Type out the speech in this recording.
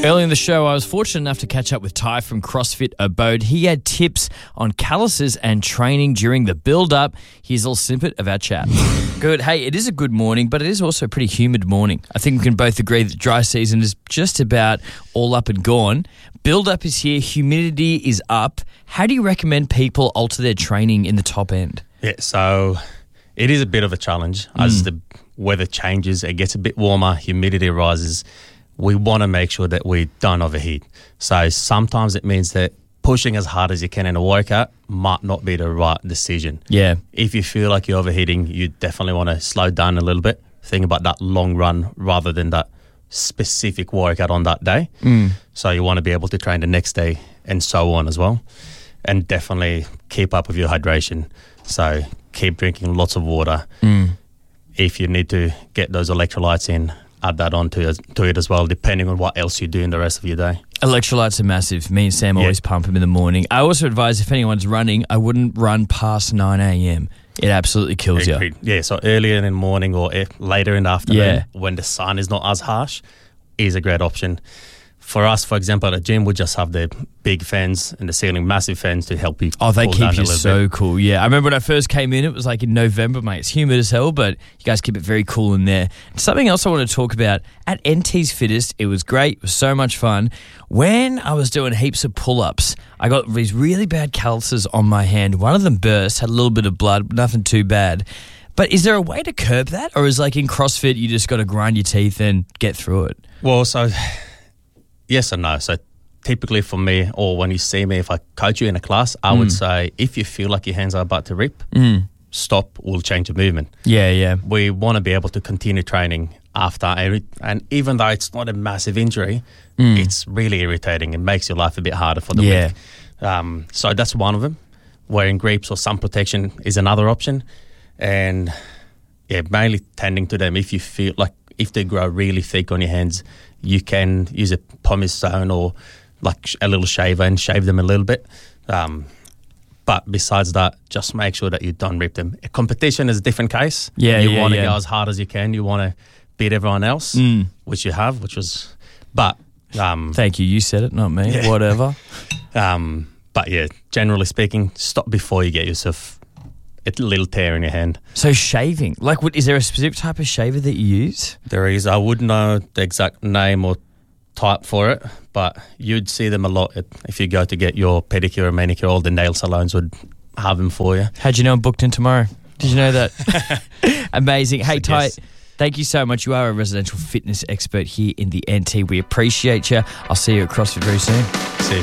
Early in the show, I was fortunate enough to catch up with Ty from CrossFit Abode. He had tips on calluses and training during the build-up. Here's a little snippet of our chat. Good. Hey, it is a good morning, but it is also a pretty humid morning. I think we can both agree that dry season is just about all up and gone. Build-up is here. Humidity is up. How do you recommend people alter their training in the top end? Yeah, so it is a bit of a challenge as the weather changes. It gets a bit warmer, humidity rises. We want to make sure that we don't overheat. So sometimes it means that pushing as hard as you can in a workout might not be the right decision. Yeah. If you feel like you're overheating, you definitely want to slow down a little bit. Think about that long run rather than that specific workout on that day. So you want to be able to train the next day and so on as well. And definitely keep up with your hydration. So keep drinking lots of water. If you need to get those electrolytes in, add that on to it as well, depending on what else you do in the rest of your day. Electrolytes are massive. Me and Sam always pump them in the morning. I also advise if anyone's running, I wouldn't run past 9 a.m. It absolutely kills you. Yeah, so earlier in the morning or later in the afternoon when the sun is not as harsh is a great option. For us, for example, at the gym, we just have the big fans in the ceiling, massive fans to help you. Oh, they cool keep down you so cool. Yeah, I remember when I first came in, it was like in November, mate. It's humid as hell, but you guys keep it very cool in there. Something else I want to talk about, at NT's Fittest, it was great. It was so much fun. When I was doing heaps of pull-ups, I got these really bad calluses on my hand. One of them burst, had a little bit of blood, nothing too bad. But is there a way to curb that? Or is like in CrossFit, you just got to grind your teeth and get through it? Well, so yes and no. So typically for me, or when you see me, if I coach you in a class, I would say if you feel like your hands are about to rip, stop, we'll change the movement. Yeah. We want to be able to continue training after, and even though it's not a massive injury, it's really irritating. It makes your life a bit harder for the week. So that's one of them. Wearing grips or sun protection is another option. And mainly tending to them. If you feel like, if they grow really thick on your hands, you can use a pumice stone or like a little shaver and shave them a little bit. But besides that, just make sure that you don't rip them. A competition is a different case. You want to go as hard as you can. You want to beat everyone else, which you have, but thank you. You said it, not me. Yeah. Whatever. But yeah, generally speaking, stop before you get yourself a little tear in your hand. So shaving, like, is there a specific type of shaver that you use? There is. I wouldn't know the exact name or type for it, but you'd see them a lot if you go to get your pedicure or manicure. All the nail salons would have them for you. How'd you know I'm booked in tomorrow? Did you know that? Amazing. Hey, Ty, thank you so much. You are a residential fitness expert here in the NT. We appreciate you. I'll see you at CrossFit very soon.